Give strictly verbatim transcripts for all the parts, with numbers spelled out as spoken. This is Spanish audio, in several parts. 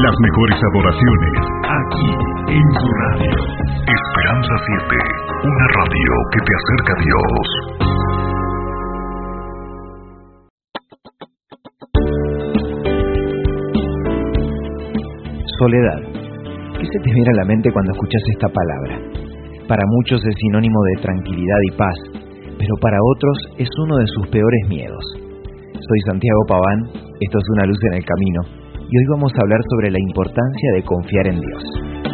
Las mejores adoraciones, aquí en tu radio. Esperanza siete, una radio que te acerca a Dios. Soledad. ¿Qué se te viene a la mente cuando escuchas esta palabra? Para muchos es sinónimo de tranquilidad y paz, pero para otros es uno de sus peores miedos. Soy Santiago Paván, esto es Una Luz en el Camino, y hoy vamos a hablar sobre la importancia de confiar en Dios.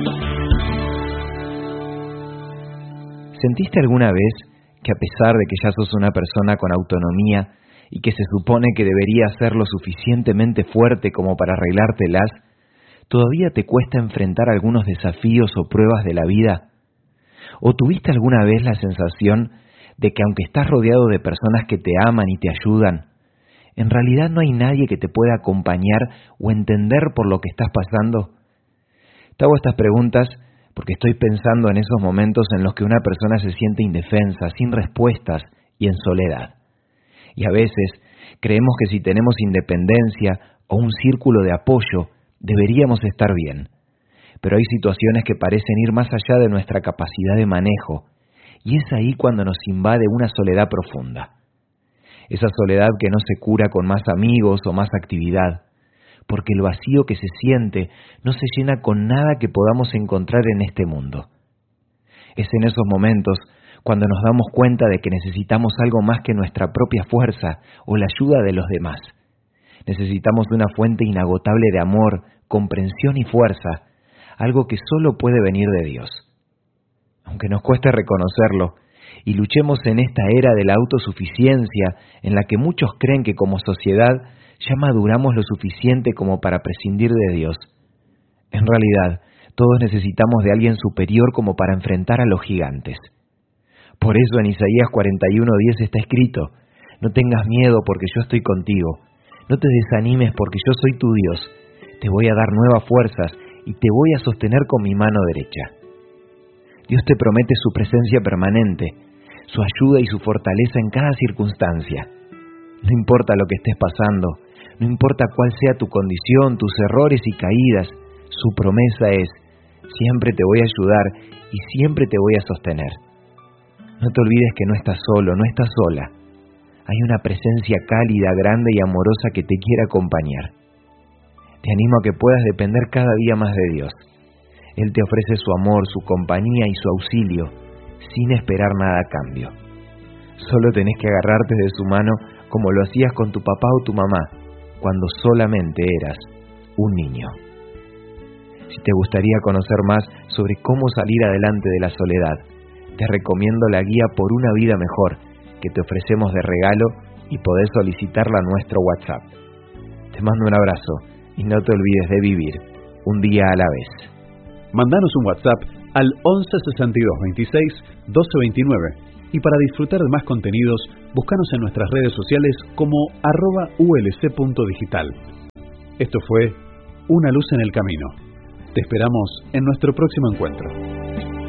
¿Sentiste alguna vez que a pesar de que ya sos una persona con autonomía y que se supone que debería ser lo suficientemente fuerte como para arreglártelas, todavía te cuesta enfrentar algunos desafíos o pruebas de la vida? ¿O tuviste alguna vez la sensación de que aunque estás rodeado de personas que te aman y te ayudan, en realidad no hay nadie que te pueda acompañar o entender por lo que estás pasando? Te hago estas preguntas porque estoy pensando en esos momentos en los que una persona se siente indefensa, sin respuestas y en soledad. Y a veces creemos que si tenemos independencia o un círculo de apoyo, deberíamos estar bien. Pero hay situaciones que parecen ir más allá de nuestra capacidad de manejo, y es ahí cuando nos invade una soledad profunda. Esa soledad que no se cura con más amigos o más actividad, porque el vacío que se siente no se llena con nada que podamos encontrar en este mundo. Es en esos momentos cuando nos damos cuenta de que necesitamos algo más que nuestra propia fuerza o la ayuda de los demás. Necesitamos una fuente inagotable de amor, comprensión y fuerza, algo que solo puede venir de Dios. Aunque nos cueste reconocerlo, y luchemos en esta era de la autosuficiencia en la que muchos creen que como sociedad ya maduramos lo suficiente como para prescindir de Dios. En realidad, todos necesitamos de alguien superior como para enfrentar a los gigantes. Por eso en Isaías cuarenta y uno diez está escrito: no tengas miedo porque yo estoy contigo, no te desanimes porque yo soy tu Dios, te voy a dar nuevas fuerzas y te voy a sostener con mi mano derecha. Dios te promete su presencia permanente, su ayuda y su fortaleza en cada circunstancia. No importa lo que estés pasando, no importa cuál sea tu condición, tus errores y caídas, su promesa es: siempre te voy a ayudar y siempre te voy a sostener. No te olvides que no estás solo, no estás sola. Hay una presencia cálida, grande y amorosa que te quiere acompañar. Te animo a que puedas depender cada día más de Dios. Él te ofrece su amor, su compañía y su auxilio, sin esperar nada a cambio. Solo tenés que agarrarte de su mano como lo hacías con tu papá o tu mamá, cuando solamente eras un niño. Si te gustaría conocer más sobre cómo salir adelante de la soledad, te recomiendo la guía Por una vida mejor, que te ofrecemos de regalo y podés solicitarla a nuestro WhatsApp. Te mando un abrazo y no te olvides de vivir un día a la vez. Mandanos un WhatsApp al once sesenta y dos veintiséis doce veintinueve y para disfrutar de más contenidos, búscanos en nuestras redes sociales como arroba ulc.digital. Esto fue Una Luz en el Camino. Te esperamos en nuestro próximo encuentro.